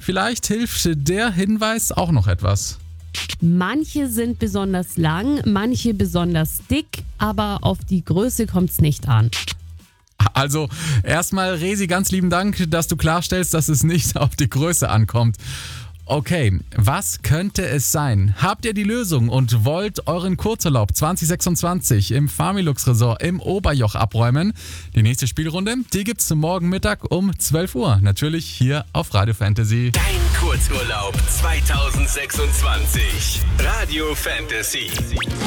Vielleicht hilft der Hinweis auch noch etwas. Manche sind besonders lang, manche besonders dick, aber auf die Größe kommt es nicht an. Also erstmal, Resi, ganz lieben Dank, dass du klarstellst, dass es nicht auf die Größe ankommt. Okay, was könnte es sein? Habt ihr die Lösung und wollt euren Kurzurlaub 2026 im Familux Resort im Oberjoch abräumen? Die nächste Spielrunde, die gibt's morgen Mittag um 12 Uhr. Natürlich hier auf Radio Fantasy. Dein Kurzurlaub 2026. Radio Fantasy.